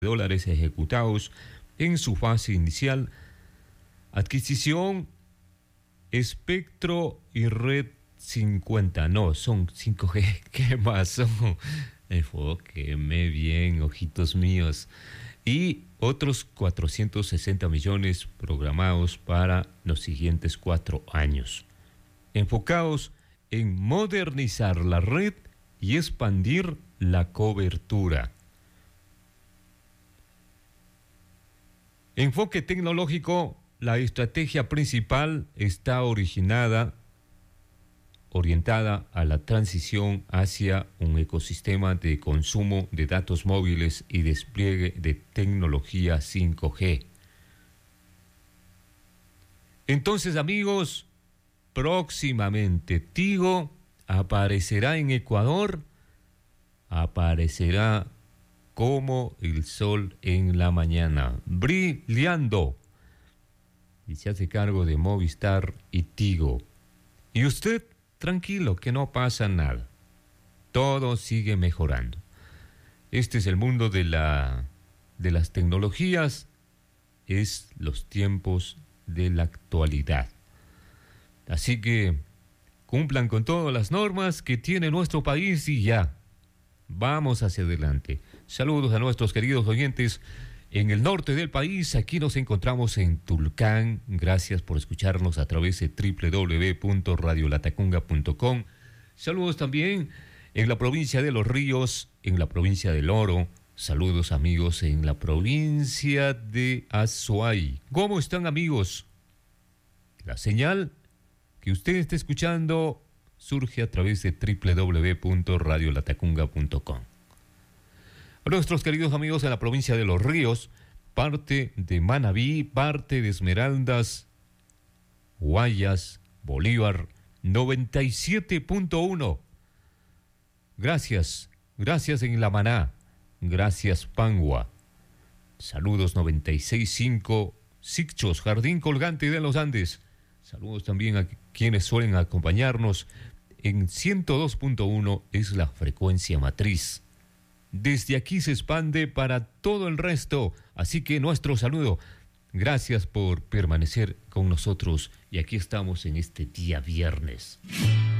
dólares ejecutados en su fase inicial. Adquisición, espectro y red 50. No, son 5G. ¿Qué más son? Enfóqueme bien, ojitos míos. Y otros 460 millones programados para los siguientes 4 años. Enfocados en modernizar la red y expandir la cobertura. Enfoque tecnológico, la estrategia principal está orientada a la transición hacia un ecosistema de consumo de datos móviles y despliegue de tecnología 5G. Entonces, amigos, próximamente Tigo aparecerá en Ecuador, aparecerá como el sol en la mañana, brillando, y se hace cargo de Movistar y Tigo. Y usted, tranquilo, que no pasa nada, todo sigue mejorando. Este es el mundo de las tecnologías, es los tiempos de la actualidad. Así que cumplan con todas las normas que tiene nuestro país y ya, vamos hacia adelante. Saludos a nuestros queridos oyentes en el norte del país. Aquí nos encontramos en Tulcán. Gracias por escucharnos a través de www.radiolatacunga.com. Saludos también en la provincia de Los Ríos, en la provincia del Oro. Saludos, amigos, en la provincia de Azuay. ¿Cómo están, amigos? La señal que usted está escuchando surge a través de www.radiolatacunga.com. A nuestros queridos amigos en la provincia de Los Ríos, parte de Manabí, parte de Esmeraldas, Guayas, Bolívar, 97.1. Gracias en La Maná, gracias Pangua. Saludos 96.5, Sicchos, Jardín Colgante de los Andes. Saludos también a quienes suelen acompañarnos en 102.1, es la frecuencia matriz. Desde aquí se expande para todo el resto, así que nuestro saludo. Gracias por permanecer con nosotros y aquí estamos en este día viernes.